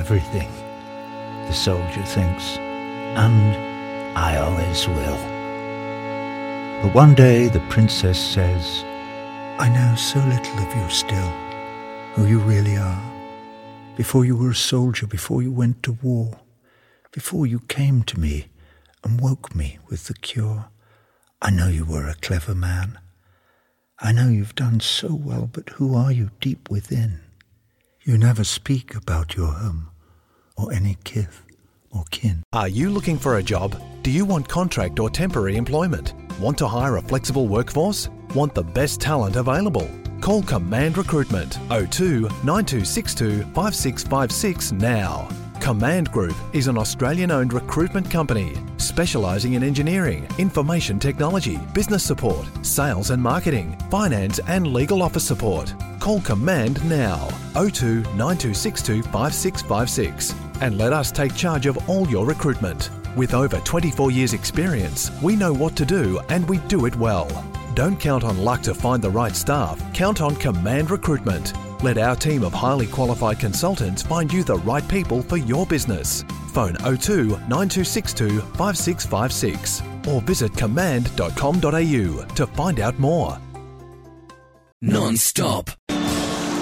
everything, the soldier thinks, and I always will. But one day the princess says, I know so little of you still, who you really are. Before you were a soldier, before you went to war, before you came to me and woke me with the cure, I know you were a clever man. I know you've done so well, but who are you deep within? You never speak about your home or any kith or kin. Are you looking for a job? Do you want contract or temporary employment? Want to hire a flexible workforce? Want the best talent available? Call Command Recruitment 02 9262 5656 now. Command Group is an Australian-owned recruitment company specialising in engineering, information technology, business support, sales and marketing, finance and legal office support. Call Command now 02 9262 5656 and let us take charge of all your recruitment. With over 24 years experience, we know what to do and we do it well. Don't count on luck to find the right staff. Count on Command Recruitment. Let our team of highly qualified consultants find you the right people for your business. Phone 02 9262 5656 or visit command.com.au to find out more. Non-stop.